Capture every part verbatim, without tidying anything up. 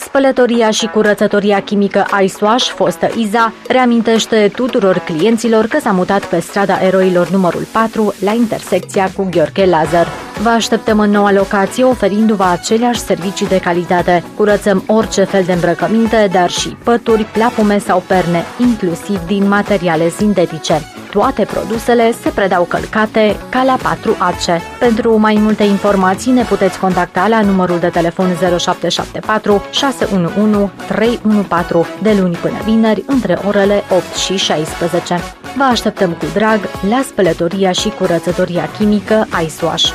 Spălătoria și curățătoria chimică Ice Wash, fostă Iza, reamintește tuturor clienților că s-a mutat pe strada Eroilor numărul patru, la intersecția cu Gheorghe Lazar. Vă așteptăm în noua locație, oferindu-vă aceleași servicii de calitate. Curățăm orice fel de îmbrăcăminte, dar și pături, plapume sau perne, inclusiv din materiale sintetice. Toate produsele se predau călcate ca la patru A C. Pentru mai multe informații ne puteți contacta la numărul de telefon zero șapte șapte patru șase unu unu trei unu patru de luni până vineri între orele opt și șaisprezece. Vă așteptăm cu drag la spălătoria și curățătoria chimică Ice Wash.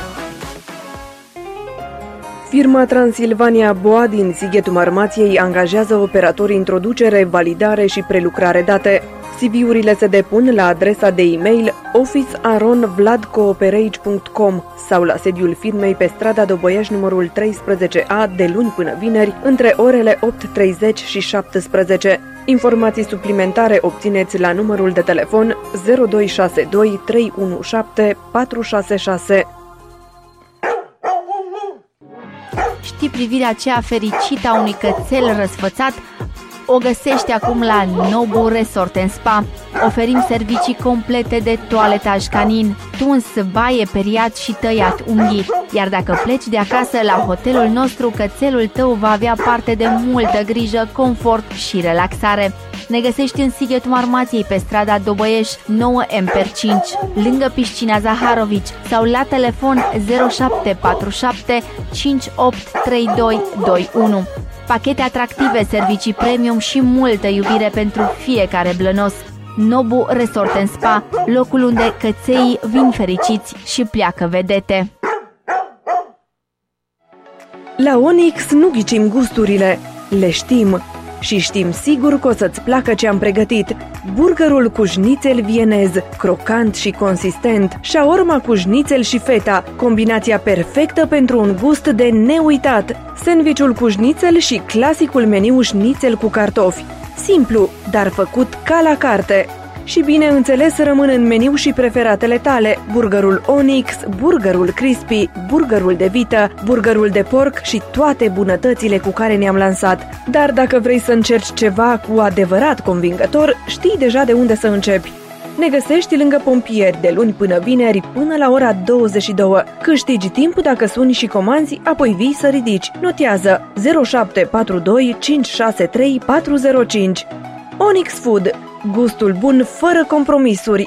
Firma Transilvania Boa din Sighetul Marmației angajează operatori introducere, validare și prelucrare date. C V-urile se depun la adresa de e-mail office aron vlad cooperage punct com sau la sediul firmei pe strada Dobăieș numărul treisprezece A de luni până vineri între orele opt treizeci și șaptesprezece. Informații suplimentare obțineți la numărul de telefon zero doi șase doi trei unu șapte patru șase șase. Știi privirea aceea fericită a unui cățel răsfățat? O găsești acum la Nobu Resort and Spa. Oferim servicii complete de toaletaj canin, tuns, baie, periat și tăiat unghii. Iar dacă pleci de acasă, la hotelul nostru, cățelul tău va avea parte de multă grijă, confort și relaxare. Ne găsești în Sighetul Marmației pe strada Dobăieș nouă M per cinci, lângă piscina Zaharovici, sau la telefon zero șapte patru șapte cinci opt trei doi doi unu. Pachete atractive, servicii premium și multă iubire pentru fiecare blănos. Nobu Resort and Spa, locul unde căței vin fericiți și pleacă vedete. La Onyx nu ghicim gusturile, le știm. Și știm sigur că o să-ți placă ce am pregătit. Burgerul cu șnițel vienez, crocant și consistent, shaorma cu șnițel și feta, combinația perfectă pentru un gust de neuitat, sandvișul cu șnițel și clasicul meniu șnițel cu cartofi. Simplu, dar făcut ca la carte. Și bineînțeles rămân în meniu și preferatele tale: burgerul Onyx, burgerul crispy, burgerul de vită, burgerul de porc și toate bunătățile cu care ne-am lansat. Dar dacă vrei să încerci ceva cu adevărat convingător, știi deja de unde să începi. Ne găsești lângă pompieri de luni până vineri până la ora douăzeci și două. Câștigi timp dacă suni și comanzi, apoi vii să ridici. Notează zero șapte patru doi cinci șase trei patru zero cinci. Onyx Food. Gustul bun fără compromisuri.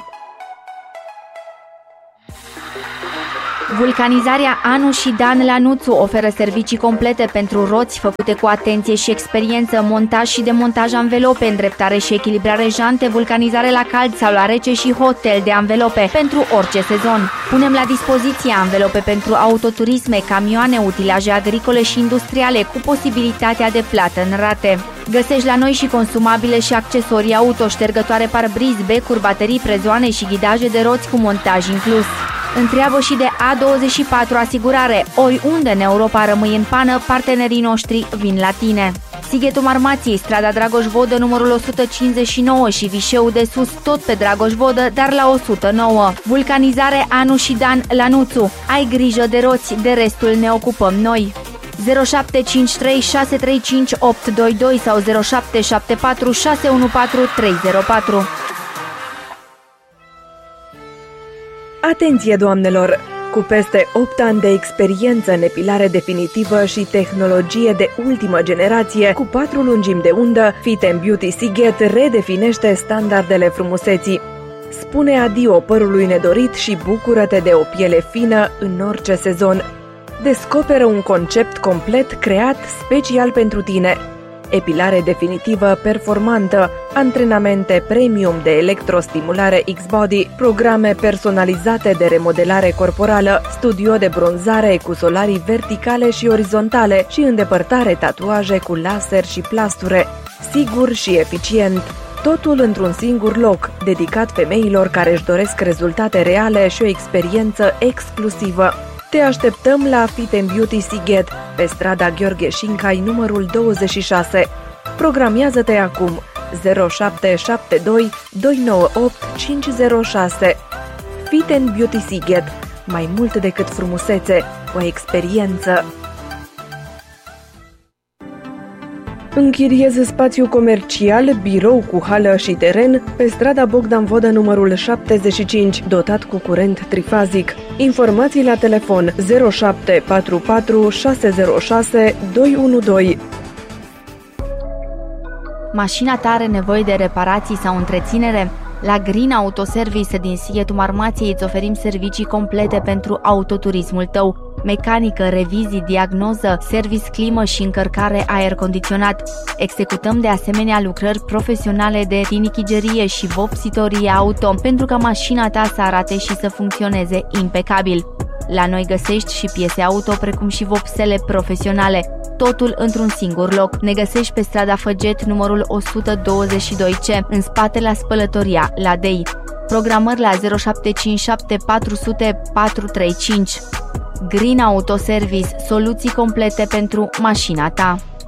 Vulcanizarea Anu și Dan Lanuțu oferă servicii complete pentru roți făcute cu atenție și experiență, montaj și demontaj anvelope, îndreptare și echilibrare jante, vulcanizare la cald sau la rece și hotel de anvelope pentru orice sezon. Punem la dispoziție anvelope pentru autoturisme, camioane, utilaje agricole și industriale cu posibilitatea de plată în rate. Găsești la noi și consumabile și accesorii auto, ștergătoare parbriz, becuri, baterii, prezoane și ghidaje de roți cu montaj inclus. Întreabă și de A douăzeci și patru Asigurare. Oriunde în Europa rămâi în pană, partenerii noștri vin la tine. Sighetul Marmației, strada Dragoș Vodă, numărul o sută cincizeci și nouă și Vișeu de Sus, tot pe Dragoș Vodă, dar la o sută nouă. Vulcanizare Anu și Dan Lanuțu. Ai grijă de roți, de restul ne ocupăm noi. zero șapte cinci trei șase trei cinci opt doi doi sau zero șapte șapte patru șase unu patru trei zero patru. Atenție, doamnelor! Cu peste opt ani de experiență în epilare definitivă și tehnologie de ultimă generație, cu patru lungimi de undă, Fit and Beauty Sighet redefinește standardele frumuseții. Spune adio părului nedorit și bucură-te de o piele fină în orice sezon. Descoperă un concept complet creat special pentru tine. Epilare definitivă performantă, antrenamente premium de electrostimulare X-Body, programe personalizate de remodelare corporală, studio de bronzare cu solarii verticale și orizontale și îndepărtare tatuaje cu laser și plasture. Sigur și eficient. Totul într-un singur loc, dedicat femeilor care își doresc rezultate reale și o experiență exclusivă. Te așteptăm la Fit and Beauty Sighet, pe strada Gheorghe Șincai, numărul douăzeci și șase. Programiază-te acum zero șapte șapte doi doi nouă opt cinci zero șase. Fit and Beauty Sighet, mai mult decât frumusețe, o experiență. Închiriez spațiu comercial, birou cu hală și teren pe strada Bogdan Vodă numărul șaptezeci și cinci, dotat cu curent trifazic. Informații la telefon zero șapte patru patru șase zero șase doi unu doi. Mașina ta are nevoie de reparații sau întreținere? La Green Auto Service din Sighetul Marmației îți oferim servicii complete pentru autoturismul tău: mecanică, revizii, diagnoză, service climă și încărcare aer condiționat. Executăm de asemenea lucrări profesionale de tinichigerie și vopsitorie auto pentru ca mașina ta să arate și să funcționeze impecabil. La noi găsești și piese auto precum și vopsele profesionale, totul într-un singur loc. Ne găsești pe strada Făget numărul o sută douăzeci și doi C, în spate la spălătoria la Dei. Programări la zero șapte cinci șapte patru zero zero patru trei cinci. Green Auto Service, soluții complete pentru mașina ta.